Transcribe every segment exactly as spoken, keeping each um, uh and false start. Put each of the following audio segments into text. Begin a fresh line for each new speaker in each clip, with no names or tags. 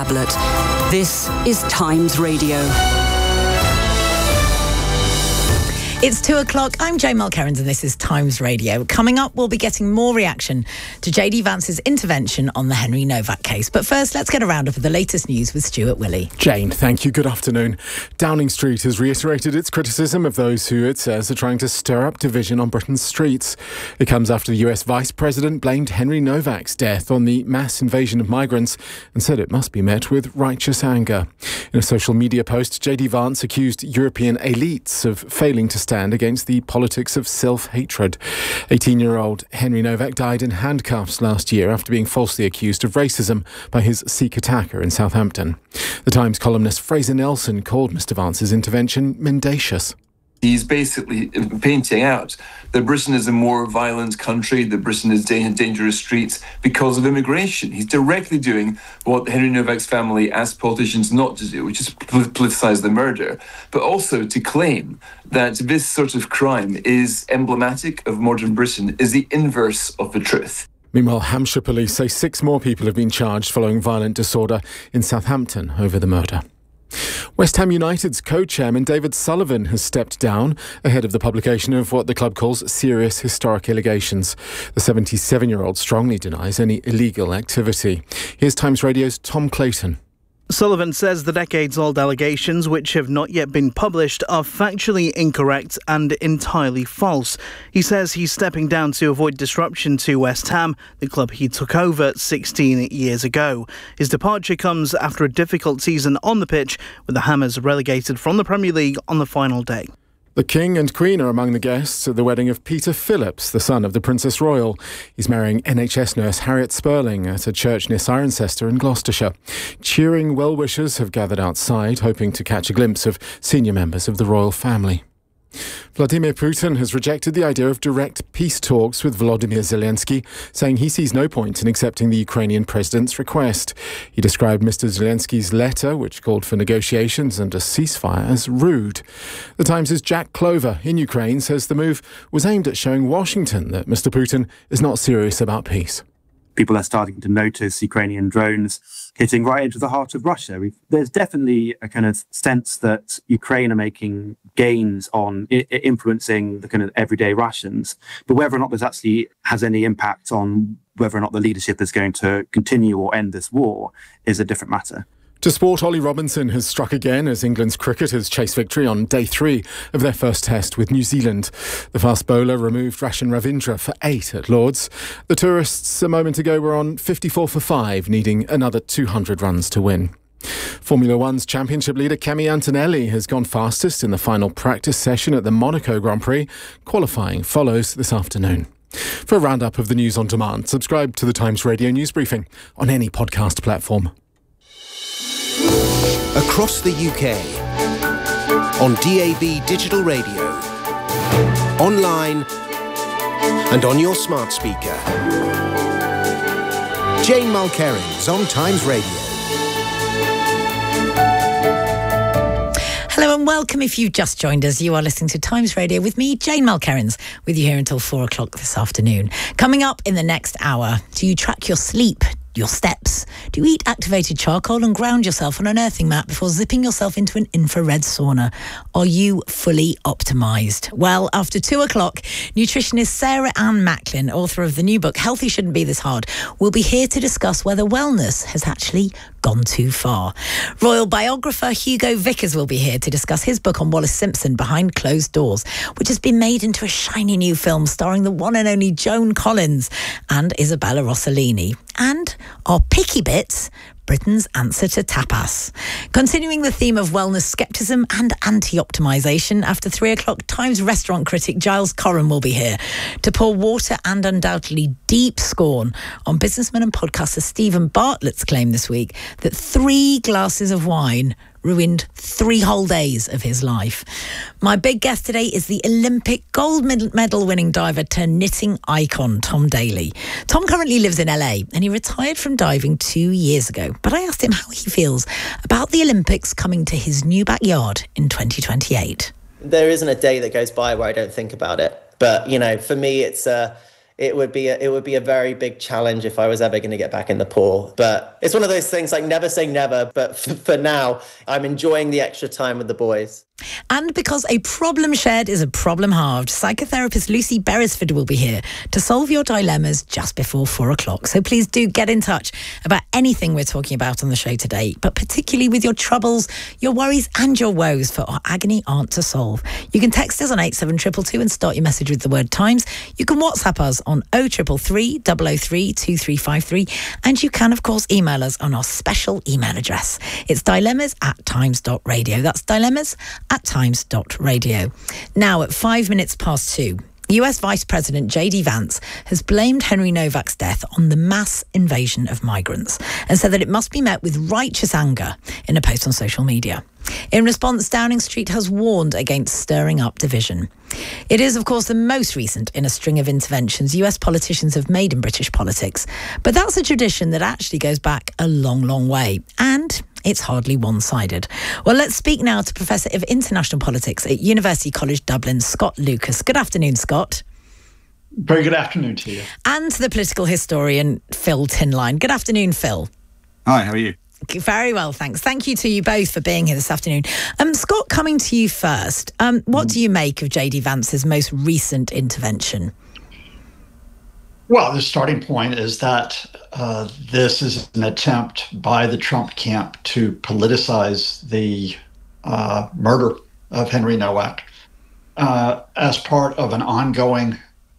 Tablet. This is Times Radio.
It's two o'clock. I'm Jane Mulkerrins and this is Times Radio. Coming up, we'll be getting more reaction to J D Vance's intervention on the Henry Novak case. But first, let's get a roundup of the latest news with Stuart Willey.
Jane, thank you. Good afternoon. Downing Street has reiterated its criticism of those who it says are trying to stir up division on Britain's streets. It comes after the U S Vice President blamed Henry Novak's death on the mass invasion of migrants and said it must be met with righteous anger. In a social media post, J D Vance accused European elites of failing to stand against the politics of self-hatred. eighteen-year-old Henry Novak died in handcuffs last year after being falsely accused of racism by his Sikh attacker in Southampton. The Times columnist Fraser Nelson called Mr Vance's intervention mendacious.
He's basically painting out that Britain is a more violent country, that Britain is in dangerous streets because of immigration. He's directly doing what Henry Novak's family asked politicians not to do, which is politicise the murder, but also to claim that this sort of crime is emblematic of modern Britain, is the inverse of the truth.
Meanwhile, Hampshire police say six more people have been charged following violent disorder in Southampton over the murder. West Ham United's co-chairman David Sullivan has stepped down ahead of the publication of what the club calls serious historic allegations. The seventy-seven-year-old strongly denies any illegal activity. Here's Times Radio's Tom Clayton.
Sullivan says the decades-old allegations, which have not yet been published, are factually incorrect and entirely false. He says he's stepping down to avoid disruption to West Ham, the club he took over sixteen years ago. His departure comes after a difficult season on the pitch, with the Hammers relegated from the Premier League on the final day.
The King and Queen are among the guests at the wedding of Peter Phillips, the son of the Princess Royal. He's marrying N H S nurse Harriet Spurling at a church near Cirencester in Gloucestershire. Cheering well-wishers have gathered outside, hoping to catch a glimpse of senior members of the royal family. Vladimir Putin has rejected the idea of direct peace talks with Volodymyr Zelensky, saying he sees no point in accepting the Ukrainian president's request. He described Mister Zelensky's letter, which called for negotiations and a ceasefire, as rude. The Times' Jack Clover in Ukraine says the move was aimed at showing Washington that Mister Putin is not serious about peace.
People are starting to notice Ukrainian drones hitting right into the heart of Russia. We've, there's definitely a kind of sense that Ukraine are making gains on I- influencing the kind of everyday Russians. But whether or not this actually has any impact on whether or not the leadership is going to continue or end this war is a different matter.
To sport, Ollie Robinson has struck again as England's cricketers chase victory on day three of their first test with New Zealand. The fast bowler removed Rashan Ravindra for eight at Lord's. The tourists a moment ago were on fifty-four for five, needing another two hundred runs to win. Formula One's championship leader Kimi Antonelli has gone fastest in the final practice session at the Monaco Grand Prix. Qualifying follows this afternoon. For a roundup of the news on demand, subscribe to the Times Radio News Briefing on any podcast platform.
Across the U K, on D A B digital radio, online and on your smart speaker. Jane Mulkerrins on Times Radio.
Hello and welcome. If you've just joined us, you are listening to Times Radio with me, Jane Mulkerrins, with you here until four o'clock this afternoon. Coming up in the next hour, do you track your sleep? Your steps? Do you eat activated charcoal and ground yourself on an earthing mat before zipping yourself into an infrared sauna? Are you fully optimised? Well, after two o'clock, nutritionist Sarah Ann Macklin, author of the new book Healthy Shouldn't Be This Hard, will be here to discuss whether wellness has actually gone too far. Royal biographer Hugo Vickers will be here to discuss his book on Wallis Simpson, Behind Closed Doors, which has been made into a shiny new film starring the one and only Joan Collins and Isabella Rossellini. And our picky bits, Britain's answer to tapas. Continuing the theme of wellness scepticism and anti-optimisation, after three o'clock, Times restaurant critic Giles Corran will be here to pour water and undoubtedly deep scorn on businessman and podcaster Stephen Bartlett's claim this week that three glasses of wine ruined three whole days of his life. My big guest today is the Olympic gold medal winning diver turned knitting icon, Tom Daley. Tom currently lives in L A and he retired from diving two years ago. But I asked him how he feels about the Olympics coming to his new backyard in twenty twenty-eight.
There isn't a day that goes by where I don't think about it. But, you know, for me, it's a, it would be a, it would be a very big challenge if I was ever going to get back in the pool. But it's one of those things, like, never say never. But f- for now, I'm enjoying the extra time with the boys.
And because a problem shared is a problem halved, psychotherapist Lucy Beresford will be here to solve your dilemmas just before four o'clock. So please do get in touch about anything we're talking about on the show today, but particularly with your troubles, your worries and your woes, for our agony aren't to solve. You can text us on eight seven two two two and start your message with the word Times. You can WhatsApp us on oh three three three, double oh three, two three five three. And you can, of course, email us on our special email address. It's dilemmas at times dot radio. That's dilemmas at times dot radio. Now, at five minutes past two, U S Vice President J D Vance has blamed Henry Novak's death on the mass invasion of migrants and said that it must be met with righteous anger in a post on social media. In response, Downing Street has warned against stirring up division. It is, of course, the most recent in a string of interventions U S politicians have made in British politics. But that's a tradition that actually goes back a long, long way. And it's hardly one-sided. Well, let's speak now to Professor of International Politics at University College Dublin, Scott Lucas. Good afternoon, Scott.
Very good afternoon to you.
And to the political historian, Phil Tinline. Good afternoon, Phil.
Hi, how are you?
Very well, thanks. Thank you to you both for being here this afternoon. Um, Scott, coming to you first, um, what do you make of J D Vance's most recent intervention?
Well, the starting point is that uh, this is an attempt by the Trump camp to politicize the uh, murder of Henry Nowak uh, as part of an ongoing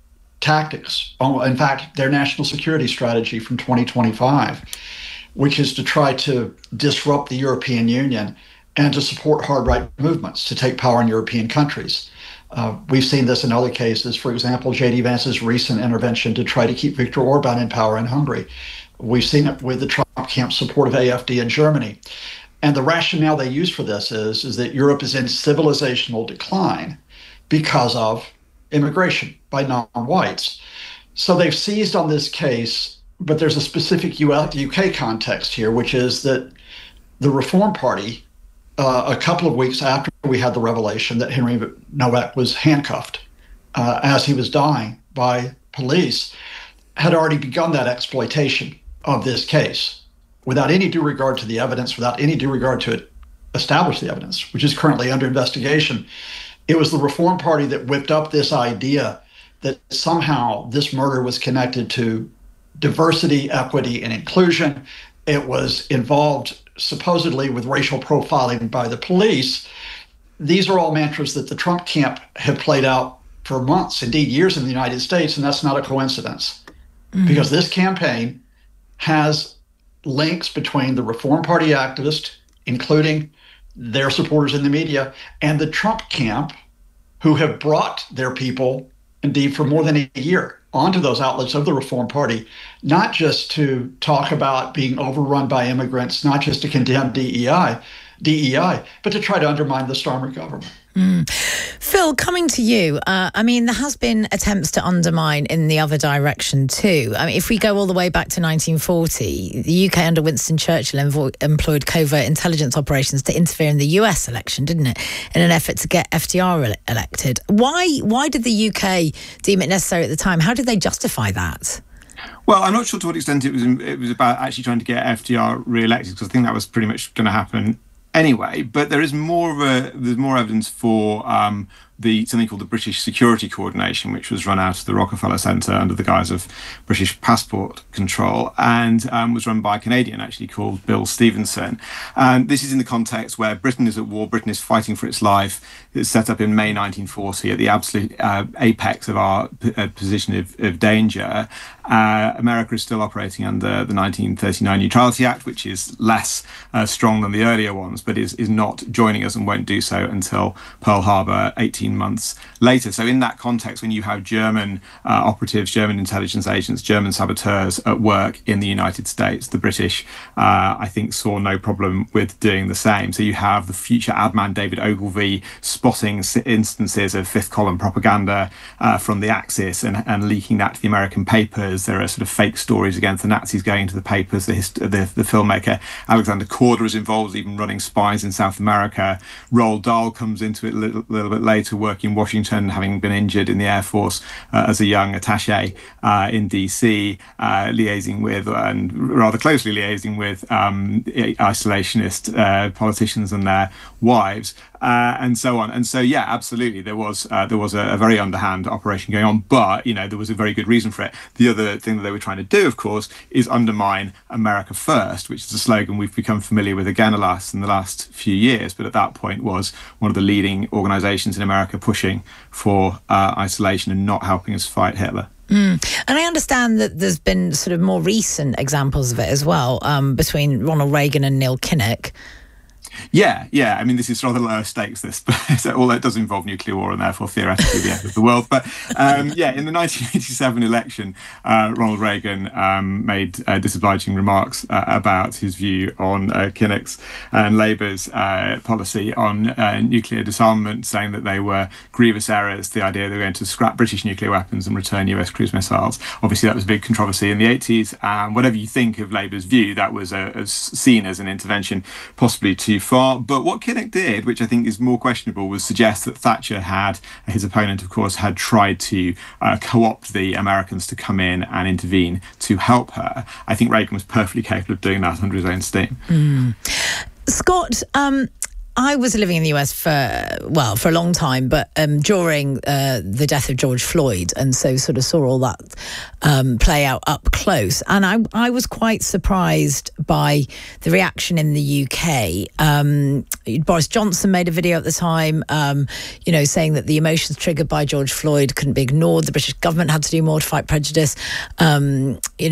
tactics. In fact, their national security strategy from twenty twenty-five, which is to try to disrupt the European Union and to support hard right movements to take power in European countries. Uh, we've seen this in other cases. For example, J D Vance's recent intervention to try to keep Viktor Orban in power in Hungary. We've seen it with the Trump camp support of A F D in Germany. And the rationale they use for this is, is that Europe is in civilizational decline because of immigration by non-whites. So they've seized on this case, but there's a specific U K context here, which is that the Reform Party, uh, a couple of weeks after we had the revelation that Henry Nowak was handcuffed uh, as he was dying by police, had already begun that exploitation of this case without any due regard to the evidence, without any due regard to it, establish the evidence, which is currently under investigation. It was the Reform Party that whipped up this idea that somehow this murder was connected to diversity, equity, and inclusion. It was involved supposedly with racial profiling by the police. These are all mantras that the Trump camp have played out for months, indeed years in the United States, and that's not a coincidence. Mm-hmm. Because this campaign has links between the Reform Party activists, including their supporters in the media, and the Trump camp, who have brought their people, indeed for more than a year, onto those outlets of the Reform Party, not just to talk about being overrun by immigrants, not just to condemn D E I, D E I, but to try to undermine the Starmer government.
Mm. Phil, coming to you, uh, I mean, there has been attempts to undermine in the other direction too. I mean, if we go all the way back to nineteen forty, the U K under Winston Churchill envo- employed covert intelligence operations to interfere in the U S election, didn't it, in an effort to get F D R re- elected. Why, why did the U K deem it necessary at the time? How did they justify that?
Well, I'm not sure to what extent it was it was about actually trying to get F D R re-elected, because I think that was pretty much going to happen anyway. But there is more of a there's more evidence for um, the something called the British Security Coordination, which was run out of the Rockefeller Centre under the guise of British passport control, and um, was run by a Canadian actually called Bill Stevenson. And this is in the context where Britain is at war, Britain is fighting for its life. It's set up in May nineteen forty at the absolute uh, apex of our p- uh, position of, of danger. Uh, America is still operating under the nineteen thirty-nine Neutrality Act, which is less uh, strong than the earlier ones, but is, is not joining us and won't do so until Pearl Harbor eighteen months later. So in that context, when you have German uh, operatives, German intelligence agents, German saboteurs at work in the United States, the British, uh, I think, saw no problem with doing the same. So you have the future ad man David Ogilvy spotting instances of fifth column propaganda uh, from the Axis and, and leaking that to the American papers. There are sort of fake stories against the Nazis going into the papers. The, hist- the, the filmmaker Alexander Korda is involved, even running spies in South America. Roald Dahl comes into it a little, little bit later to work in Washington, having been injured in the Air Force uh, as a young attaché uh, in D C, uh, liaising with, and rather closely liaising with um, isolationist uh, politicians and their wives. Uh, and so on. And so, yeah, absolutely, there was uh, there was a, a very underhand operation going on, but, you know, there was a very good reason for it. The other thing that they were trying to do, of course, is undermine America First, which is a slogan we've become familiar with again, alas, in the last few years, but at that point was one of the leading organisations in America pushing for uh, isolation and not helping us fight Hitler.
Mm. And I understand that there's been sort of more recent examples of it as well, um, between Ronald Reagan and Neil Kinnock.
Yeah, yeah. I mean, this is rather lower stakes, this, but although it does involve nuclear war and therefore theoretically the end of the world. But um, yeah, in the nineteen eighty-seven election, uh, Ronald Reagan um, made uh, disobliging remarks uh, about his view on uh, Kinnock's and Labour's uh, policy on uh, nuclear disarmament, saying that they were grievous errors, the idea they were going to scrap British nuclear weapons and return U S cruise missiles. Obviously, that was a big controversy in the eighties. Um, whatever you think of Labour's view, that was uh, as seen as an intervention possibly too far. But what Kinnock did, which I think is more questionable, was suggest that Thatcher had, his opponent, of course, had tried to uh, co-opt the Americans to come in and intervene to help her. I think Reagan was perfectly capable of doing that under his own steam.
Mm. Scott, um, I was living in the U S for, well, for a long time, but um, during uh, the death of George Floyd, and so sort of saw all that um, play out up close. And I, I was quite surprised by the reaction in the U K. Um, Boris Johnson made a video at the time, um, you know, saying that the emotions triggered by George Floyd couldn't be ignored. The British government had to do more to fight prejudice. Um, you know,